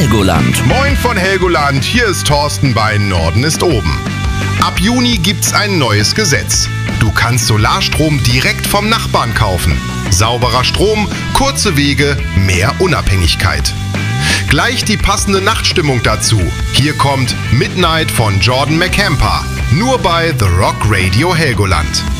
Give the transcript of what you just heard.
Helgoland. Moin von Helgoland, hier ist Thorsten bei Norden ist oben. Ab Juni gibt's ein neues Gesetz. Du kannst Solarstrom direkt vom Nachbarn kaufen. Sauberer Strom, kurze Wege, mehr Unabhängigkeit. Gleich die passende Nachtstimmung dazu. Hier kommt Midnight von Jordan McCampa. Nur bei The Rock Radio Helgoland.